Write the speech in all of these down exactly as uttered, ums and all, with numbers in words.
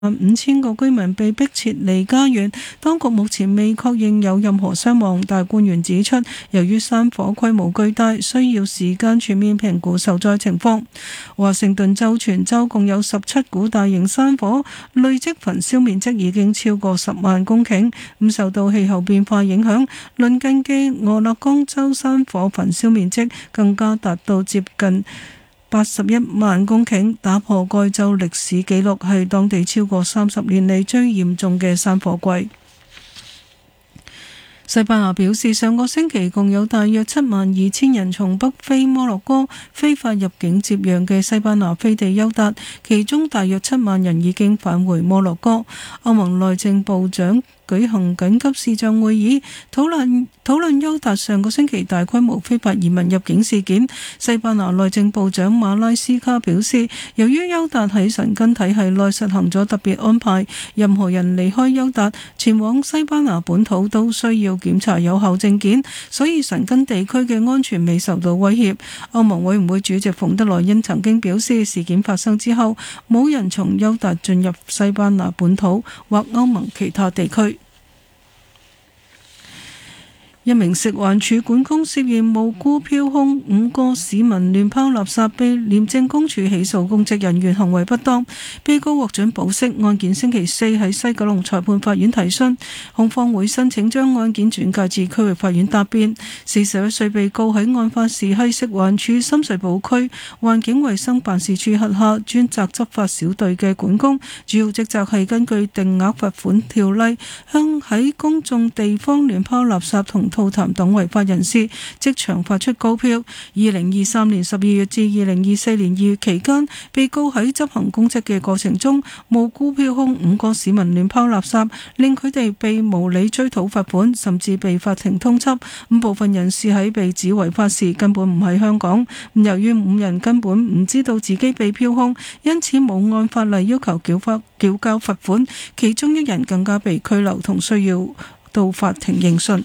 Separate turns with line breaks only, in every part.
五千個居民被迫撤離家園，當局目前未確認有任何傷亡，但官員指出，由於山火規模巨大，需要時間全面評估受災情況。華盛頓州全州共有十七股大型山火，累積焚燒面積已經超過十萬公頃。咁受到氣候變化影響，鄰近嘅俄勒岡州山火焚燒面積更加達到接近八十一萬公頃，打破該州歷史紀錄，係當地超過三十年嚟最嚴重嘅山火季。西班牙表示，上個星期共有大約七萬二千人從北非摩洛哥非法入境接壤嘅西班牙飛地優達，其中大約七萬人已經返回摩洛哥。歐盟內政部長舉行緊急視像會議，討論討論優達上個星期大規模非法移民入境事件。西班牙內政部長馬拉斯卡表示，由於優達喺申根體系內實行咗特別安排，任何人離開優達前往西班牙本土都需要檢查有效證件，所以申根地區嘅安全未受到威脅。歐盟委員會主席馮德萊恩曾經表示，事件發生之後，冇人從優達進入西班牙本土或歐盟其他地區。一名食環署管工涉嫌無故票控五個市民亂拋垃圾，被廉政公署起訴公職人員行為不當，被告獲准保釋。案件星期四喺西九龍裁判法院提訊，控方會申請將案件轉介至區域法院答辯。四十一歲被告喺案發時係食環署深水埗區環境衛生辦事處轄下專責執法小隊嘅管工，主要職責係根據定額罰款條例，向喺公眾地方亂拋垃圾同吐痰等違法人士即場發出告票。二零二三年十二月至二零二四年二月期間，被告喺執行公職嘅過程中，無故票控五個市民亂拋垃圾，令佢哋被無理追討罰款，甚至被法庭通緝。咁部分人士喺被指違法時根本唔喺香港。由於五人根本唔知道自己被票控，因此冇按法例要求繳罰繳交罰款。其中一人更加被拘留，同需要到法庭應訊。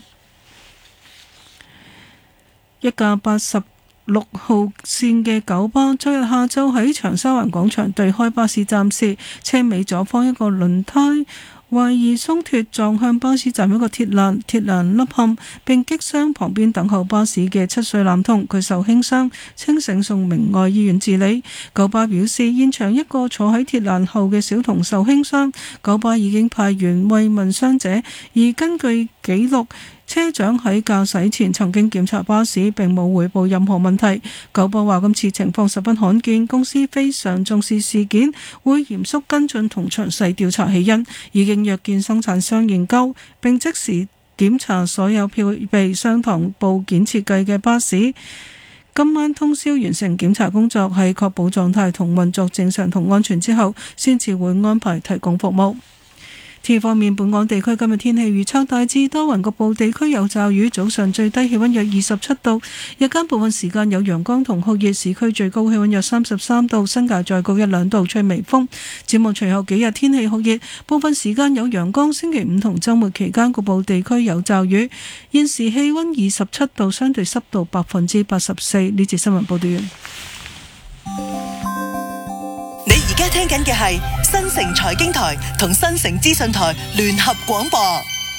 一架八十六號線嘅九巴，昨日下晝喺長沙灣廣場對開巴士站時，車尾左方一個輪胎懷疑鬆脱，撞向巴士站一個鐵欄，鐵欄凹陷並擊傷旁邊等候巴士嘅七歲男童，佢受輕傷，清醒送明愛醫院治理。九巴表示，現場一個坐喺鐵欄後嘅小童受輕傷，九巴已經派員慰問傷者，而根據記錄，車長喺駕駛前曾經檢查巴士，並冇匯報任何問題。九巴話今次情況十分罕見，公司非常重視事件，會嚴肅跟進同詳細調查起因，已經約見生產商研究，並即時檢查所有配備相同部件設計嘅巴士。今晚通宵完成檢查工作，喺確保狀態同運作正常同安全之後，先至會安排提供服務。天氣方面，本港地區今日天氣預測大致多雲，局部地區有驟雨，早上最低氣溫約二十七度，日間部分時間有陽光同酷熱，市區最高氣溫約三十三度，新界再高一兩度，吹微風。展望隨後幾日天氣酷熱，部分時間有陽光，星期五同週末期間局部地區有驟雨。現時氣溫二十七度，相對濕度百分之八十四。呢節新聞報道完。
你而家聽緊嘅係新城財經台同新城資訊台聯合廣播。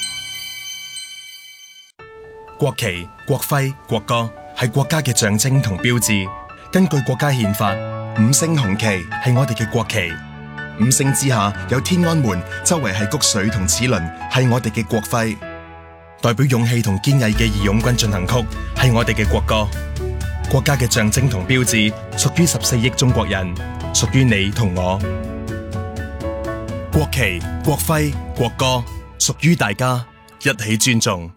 國旗、國徽、國歌係國家嘅象徵同標誌。根據國家憲法，五星紅旗係我哋嘅國旗。五星之下有天安門，周圍係穀穗同齒輪，係我哋嘅國徽。代表勇氣同堅毅嘅義勇軍進行曲係我哋嘅國歌。國家嘅象徵同標誌屬於十四億中國人，屬於你同我。國旗、國徽、國歌屬於大家，一起尊重。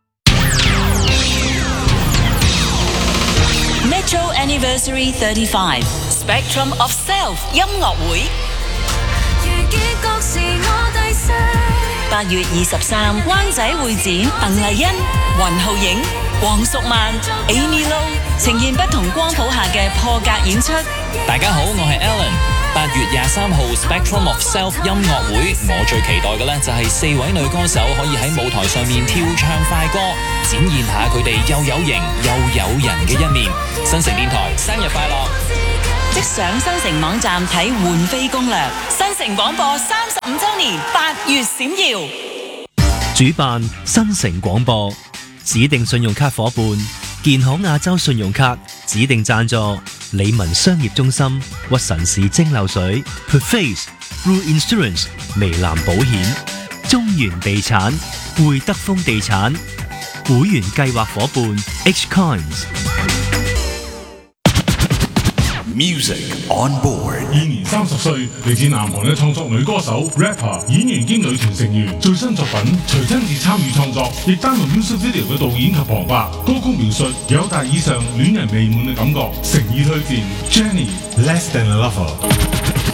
Metro Anniversary thirty-five Spectrum of Self 音樂會。八月二十三，灣仔會展，鄧麗欣、雲浩影、黃淑曼、Amy Lo 呈現不同光譜下嘅破格演出。
大家好，我係 Alan。八月廿三號 Spectrum of Self 音樂會，我最期待嘅呢就係四位女歌手可以喺舞台上面跳唱快歌，展現下佢哋又有型又有人嘅一面。新城電台生日快樂！
即上新城網站睇換飛攻略。新城廣播三十五週年八月閃耀，
主辦新城廣播，指定信用卡伙伴建行亞洲信用卡，指定贊助理文商業中心、屈臣氏蒸餾水、Perface Blue Insurance、微藍保險、中原地產、匯德豐地產，會員計劃伙伴 H Coins。
Music on board。
現年三十歲，嚟自南韓嘅創作女歌手、rapper、演員兼女團成員，最新作品隨親自參與創作，亦擔任 music video 嘅導演及旁白。歌曲描述有達以上戀人未滿嘅感覺，誠意推薦 Jennie Less Than a Lover。